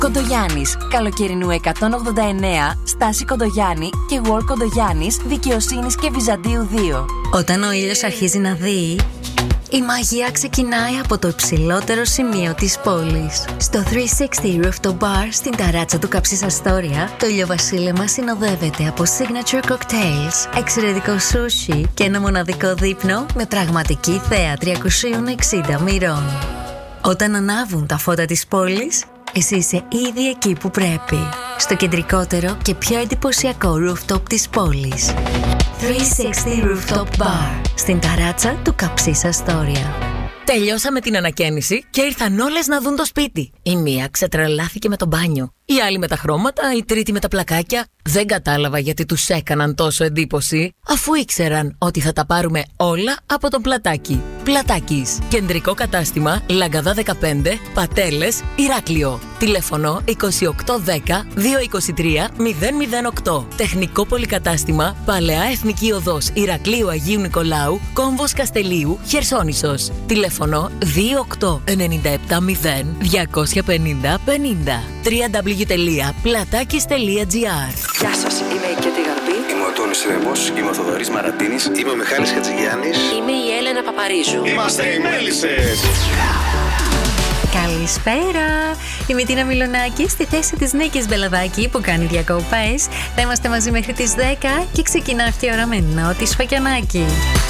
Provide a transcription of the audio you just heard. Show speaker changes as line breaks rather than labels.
Κοντογιάννης, Καλοκαιρινού 189, Στάση Κοντογιάννη και World Κοντογιάννης, Δικαιοσύνης και Βυζαντίου 2.
Όταν ο ήλιος αρχίζει να δει, η μαγεία ξεκινάει από το υψηλότερο σημείο της πόλης. Στο 360 Rooftop Bar στην ταράτσα του Καψίς Αστόρια, το ηλιοβασίλεμα συνοδεύεται από signature cocktails, εξαιρετικό σούσι και ένα μοναδικό δείπνο με πραγματική θέα 360 μοιρών. Όταν ανάβουν τα φώτα της πόλης, εσύ είσαι ήδη εκεί που πρέπει. Στο κεντρικότερο και πιο εντυπωσιακό rooftop της πόλης. 360 Rooftop Bar στην ταράτσα του Καψίς Αστόρια.
Τελειώσαμε την ανακαίνιση και ήρθαν όλες να δουν το σπίτι. Η μία ξετρελάθηκε με το μπάνιο, η άλλη με τα χρώματα, η τρίτη με τα πλακάκια. Δεν κατάλαβα γιατί τους έκαναν τόσο εντύπωση, αφού ήξεραν ότι θα τα πάρουμε όλα από τον Πλατάκι. Πλατάκης, κεντρικό κατάστημα, Λαγκαδά 15, Πατέλες, Ηράκλειο. Τηλέφωνο 2810 223 008. Τεχνικό πολυκατάστημα, Παλαιά Εθνική Οδός Ηρακλείου Αγίου Νικολάου, Κόμβος Καστελίου, Χερσόνησος. Τηλέφωνο 28970 250 50. www.platakis.gr.
Γεια σας, είμαι η Κέτη Γαρμπή.
Είμαι ο Τόνης Ρέμπος. Είμαι ο Θοδωρής Μαρατίνης.
Είμαι ο Μιχάλης Χατζηγιάννης.
Είμαι η Έλενα Παπαρίζου.
Είμαστε οι Μέλισσες.
Καλησπέρα! Είμαι η Τίνα Μιλονάκη στη θέση της Νίκης Μπελαδάκη που κάνει διακοπές. Θα είμαστε μαζί μέχρι τις 10 και ξεκινά αυτή η ώρα με Νότι Σφακιανάκη.